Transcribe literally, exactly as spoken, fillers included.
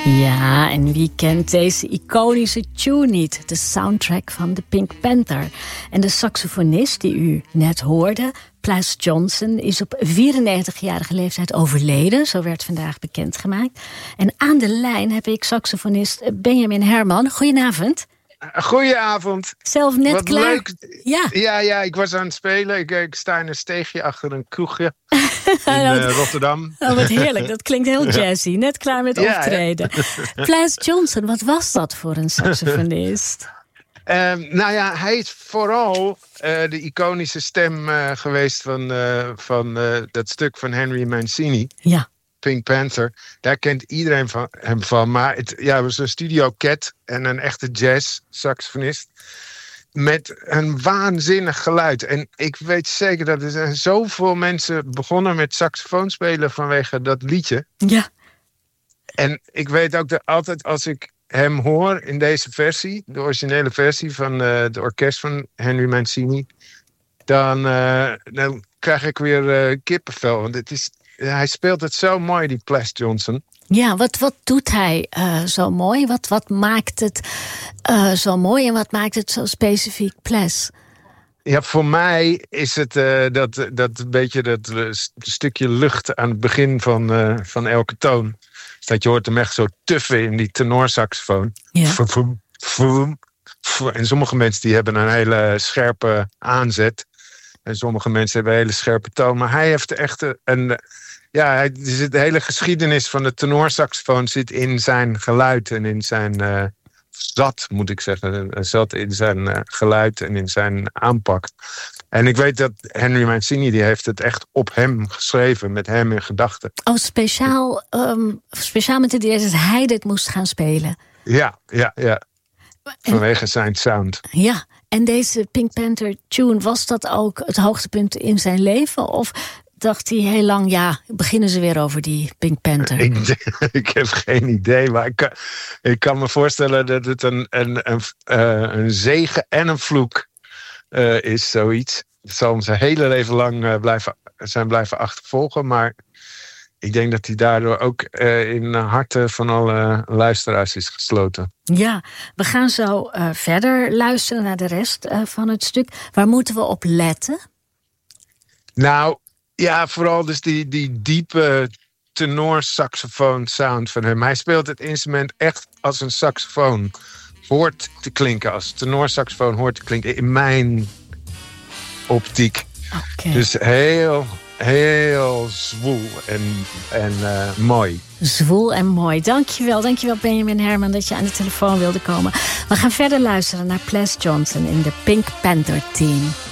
Ja, en wie kent deze iconische tune niet? De soundtrack van de Pink Panther. En de saxofonist die u net hoorde, Plas Johnson, is op vierennegentigjarige leeftijd overleden. Zo werd vandaag bekendgemaakt. En aan de lijn heb ik saxofonist Benjamin Herman. Goedenavond. Goedenavond. Zelf net Wat klaar. Leuk. Ja. Ja, ja, ik was aan het spelen. Ik, ik sta in een steegje achter een kroegje in uh, Rotterdam. Oh, wat heerlijk. Dat klinkt heel jazzy. Net klaar met Ja, optreden. Plas Johnson, wat was dat voor een saxofonist? Uh, nou ja, hij is vooral uh, de iconische stem uh, geweest van, uh, van uh, dat stuk van Henry Mancini. Ja. Pink Panther. Daar kent iedereen van, hem van. Maar het ja, was een studio cat en een echte jazz saxofonist. Met een waanzinnig geluid. En ik weet zeker dat er zijn zoveel mensen begonnen met saxofoon spelen vanwege dat liedje. Ja. En ik weet ook dat altijd als ik hem hoor in deze versie, de originele versie van uh, de orkest van Henry Mancini, dan, uh, dan krijg ik weer uh, kippenvel. Want het is, hij speelt het zo mooi, die Plas Johnson. Ja, wat, wat doet hij uh, zo mooi? Wat, wat maakt het uh, zo mooi en wat maakt het zo specifiek Plas? Ja, voor mij is het uh, dat, dat beetje dat uh, stukje lucht aan het begin van, uh, van elke toon. Dus dat je hoort hem echt zo tuffen in die tenorsaxofoon. Ja. Vroom, vroom, vroom. En sommige mensen die hebben een hele scherpe aanzet. En sommige mensen hebben een hele scherpe toon. Maar hij heeft echt een... Ja, hij, de hele geschiedenis van de tenorsaxofoon zit in zijn geluid en in zijn... Uh, zat, moet ik zeggen. Zat in zijn uh, geluid en in zijn aanpak. En ik weet dat Henry Mancini, die heeft het echt op hem geschreven, met hem in gedachten. Oh, speciaal, um, speciaal met het idee dat hij dit moest gaan spelen. Ja, ja, ja. Vanwege en, zijn sound. Ja, en deze Pink Panther tune, was dat ook het hoogtepunt in zijn leven? Of dacht hij heel lang, ja, beginnen ze weer over die Pink Panther? Ik, ik heb geen idee, maar ik kan, ik kan me voorstellen dat het een, een, een, uh, een zegen en een vloek uh, is, zoiets. Het zal hem zijn hele leven lang uh, blijven, zijn blijven achtervolgen, maar ik denk dat hij daardoor ook uh, in de harten van alle luisteraars is gesloten. Ja, we gaan zo uh, verder luisteren naar de rest uh, van het stuk. Waar moeten we op letten? Nou, ja, vooral dus die, die diepe tenorsaxofoon sound van hem. Hij speelt het instrument echt als een saxofoon hoort te klinken. Als tenorsaxofoon hoort te klinken in mijn optiek. Okay. Dus heel, heel zwoel en, en uh, mooi. Zwoel en mooi. Dankjewel, dankjewel Benjamin Herman dat je aan de telefoon wilde komen. We gaan verder luisteren naar Plas Johnson in de Pink Panther Team.